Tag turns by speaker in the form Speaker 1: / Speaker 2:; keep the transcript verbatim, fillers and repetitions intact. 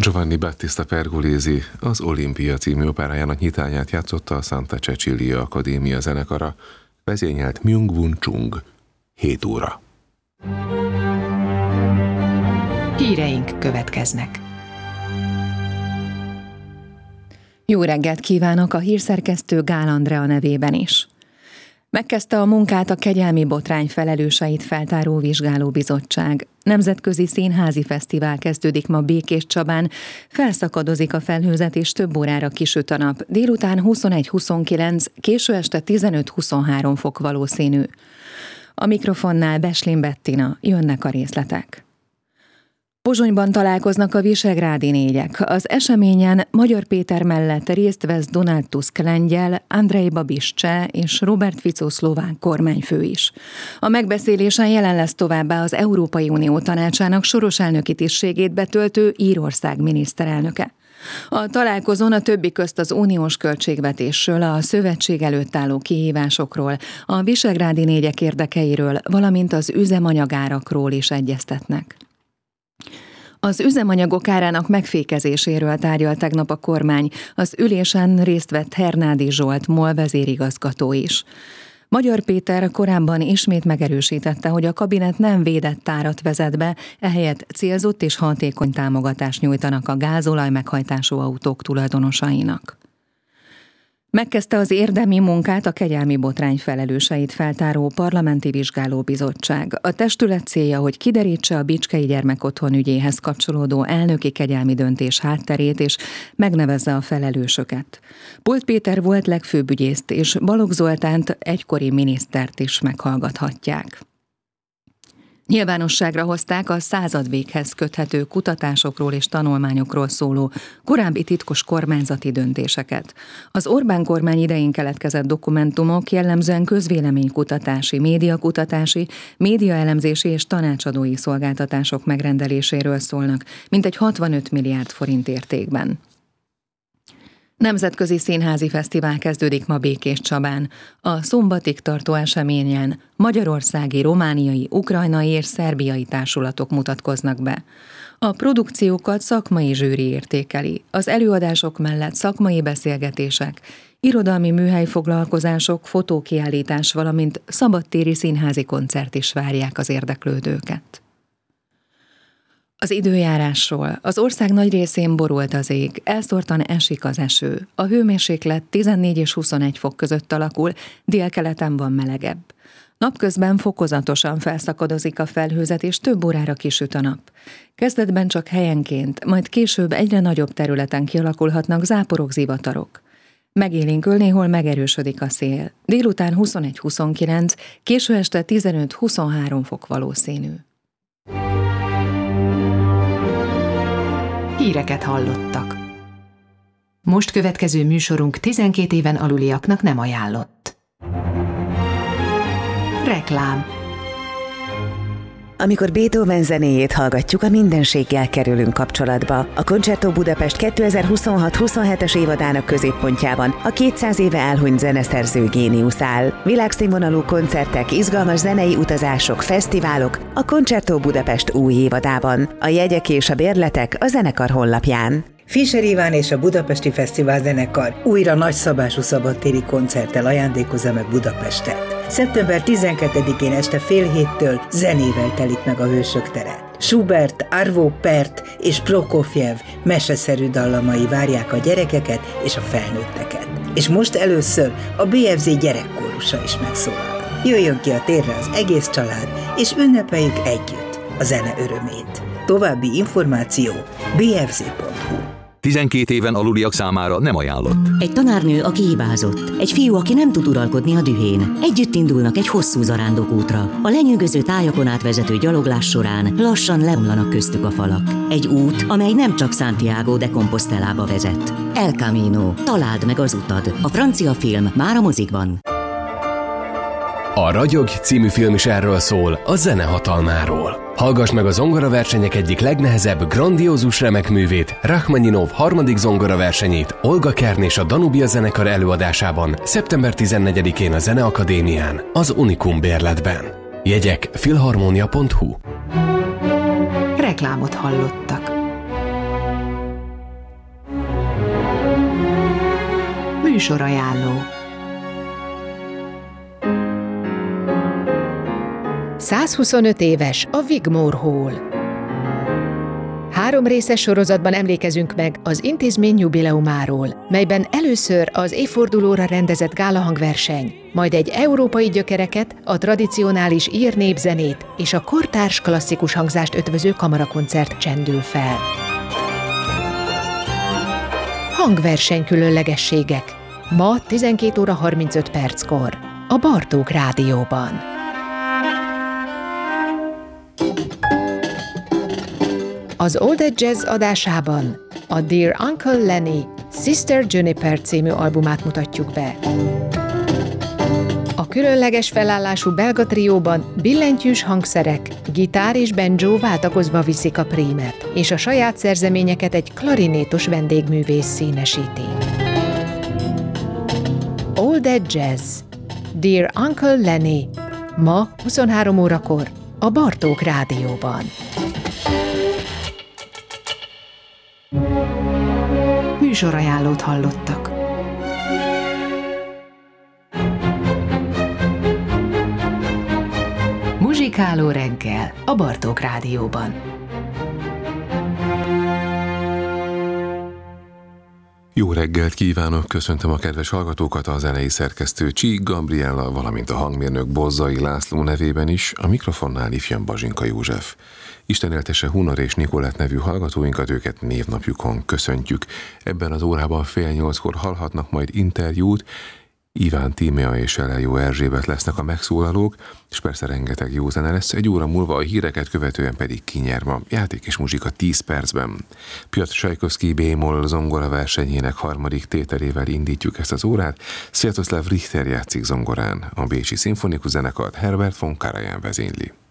Speaker 1: Giovanni Battista Pergolesi az Olimpia című operájának nyitányát játszotta a Santa Cecilia Akadémia zenekara, vezényelt Myung-Whun Chung. hét óra.
Speaker 2: Híreink következnek.
Speaker 3: Jó reggelt kívánok a hírszerkesztő Gál Andrea nevében is. Megkezdte a munkát a kegyelmi botrány felelőseit feltáró vizsgálóbizottság. Nemzetközi Színházi Fesztivál kezdődik ma Békéscsabán, felszakadozik a felhőzet és több órára kisüt a nap. Délután huszonegy-huszonkilenc, késő este tizenöt-huszonhárom fok valószínű. A mikrofonnál Beslin Bettina, jönnek a részletek. Pozsonyban találkoznak a visegrádi négyek. Az eseményen Magyar Péter mellett részt vesz Donald Tusk lengyel, Andrej Babiš cseh és Robert Fico szlovák kormányfő is. A megbeszélésen jelen lesz továbbá az Európai Unió Tanácsának soros elnöki tisztségét betöltő Írország miniszterelnöke. A találkozón a többi közt az uniós költségvetésről, a szövetség előtt álló kihívásokról, a visegrádi négyek érdekeiről, valamint az üzemanyagárakról is egyeztetnek. Az üzemanyagok árának megfékezéséről tárgyal tegnap a kormány, az ülésen részt vett Hernádi Zsolt MOL vezérigazgató is. Magyar Péter korábban ismét megerősítette, hogy a kabinet nem védett árat vezet be, ehelyett célzott és hatékony támogatást nyújtanak a gázolaj meghajtású autók tulajdonosainak. Megkezdte az érdemi munkát a kegyelmi botrány felelőseit feltáró parlamenti vizsgálóbizottság. A testület célja, hogy kiderítse a Bicskei Gyermekotthon ügyéhez kapcsolódó elnöki kegyelmi döntés hátterét és megnevezze a felelősöket. Polt Péter volt legfőbb ügyészt és Balogh Zoltánt, egykori minisztert is meghallgathatják. Nyilvánosságra hozták a századvéghez köthető kutatásokról és tanulmányokról szóló korábbi titkos kormányzati döntéseket. Az Orbán kormány idején keletkezett dokumentumok jellemzően közvéleménykutatási, médiakutatási, médiaelemzési és tanácsadói szolgáltatások megrendeléséről szólnak, mintegy hatvanöt milliárd forint értékben. Nemzetközi Színházi Fesztivál kezdődik ma Békéscsabán. A szombatig tartó eseményen magyarországi, romániai, ukrajnai és szerbiai társulatok mutatkoznak be. A produkciókat szakmai zsűri értékeli. Az előadások mellett szakmai beszélgetések, irodalmi műhelyfoglalkozások, fotókiállítás, valamint szabadtéri színházi koncert is várják az érdeklődőket. Az időjárásról. Az ország nagy részén borult az ég, elszórtan esik az eső. A hőmérséklet tizennégy és huszonegy fok között alakul, délkeleten van melegebb. Napközben fokozatosan felszakadozik a felhőzet, és több órára kisüt a nap. Kezdetben csak helyenként, majd később egyre nagyobb területen kialakulhatnak záporok, zivatarok. Megélénkül, néhol megerősödik a szél. Délután huszonegy-huszonkilenc, késő este tizenöt-huszonhárom fok valószínű.
Speaker 2: Híreket hallottak. Most következő műsorunk tizenkét éven aluliaknak nem ajánlott. Reklám.
Speaker 4: Amikor Beethoven zenéjét hallgatjuk, a mindenséggel kerülünk kapcsolatba. A Concerto Budapest kétezer-huszonhat-huszonhetes évadának középpontjában a kétszáz éve elhunyt zeneszerző géniusz áll. Világszínvonalú koncertek, izgalmas zenei utazások, fesztiválok a Concerto Budapest új évadában. A jegyek és a bérletek a zenekar honlapján.
Speaker 5: Fischer Iván és a Budapesti Fesztivál zenekar újra nagyszabású szabadtéri koncerttel ajándékozza meg Budapestet. szeptember tizenkettedikén este fél héttől zenével telik meg a Hősök tere. Schubert, Arvo Pärt és Prokofjev meseszerű dallamai várják a gyerekeket és a felnőtteket. És most először a bé ef zé gyerekkórusa is megszólal. Jöjjön ki a térre az egész család, és ünnepeljük együtt a zene örömét. További információ bé ef zé pont hu.
Speaker 6: tizenkét éven aluliak számára nem ajánlott.
Speaker 7: Egy tanárnő, aki hibázott. Egy fiú, aki nem tud uralkodni a dühén. Együtt indulnak egy hosszú zarándokútra. A lenyűgöző tájakon átvezető gyaloglás során lassan leomlanak köztük a falak. Egy út, amely nem csak Santiago de Compostelába vezet. El Camino. Találd meg az utad. A francia film már a mozikban.
Speaker 8: A Ragyog című film is erről szól, a zene hatalmáról. Hallgass meg a zongoraversenyek egyik legnehezebb, grandiózus remekművét, Rachmaninov harmadik zongoraversenyét Olga Kern és a Danubia zenekar előadásában szeptember tizennegyedikén a Zeneakadémián, az Unikum bérletben. Jegyek filharmonia pont hu.
Speaker 2: Reklámot hallottak. Műsorajánló. százhuszonöt éves a Wigmore Hall. Három részes sorozatban emlékezünk meg az intézmény jubileumáról, melyben először az évfordulóra rendezett gálahangverseny, majd egy európai gyökereket, a tradicionális ír népzenét és a kortárs klasszikus hangzást ötvöző kamarakoncert csendül fel. Hangverseny különlegességek. Ma tizenkét óra harmincöt perckor a Bartók Rádióban. Az Old Jazz adásában a Dear Uncle Lenny Sister Juniper című albumát mutatjuk be. A különleges felállású belga trióban billentyűs hangszerek, gitár és banjo váltakozva viszik a prímet, és a saját szerzeményeket egy klarinétos vendégművész színesíti. Old Jazz, Dear Uncle Lenny, ma huszonhárom órakor a Bartók Rádióban. Műsorajánlót hallottak. Muzsikáló reggel a Bartók Rádióban.
Speaker 1: Jó reggelt kívánok, köszöntöm a kedves hallgatókat, a zenei szerkesztő Csík Gabriella, valamint a hangmérnök Bozzai László nevében is, a mikrofonnál ifjabb Bazsinka József. Isten éltesse Hunor és Nikolett nevű hallgatóinkat, őket névnapjukon köszöntjük. Ebben az órában fél nyolckor hallhatnak majd interjút, Iván Tímea és Elejó Erzsébet lesznek a megszólalók, és persze rengeteg jó zene lesz, egy óra múlva a híreket követően pedig kinyerva, játék és muzsika tíz percben. Piotr Csajkovszky B-moll zongora versenyének harmadik tételével indítjuk ezt az órát, Sviatoslav Richter játszik zongorán, a Bécsi Szimfonikus Zenekart Herbert von Karajan vezényli.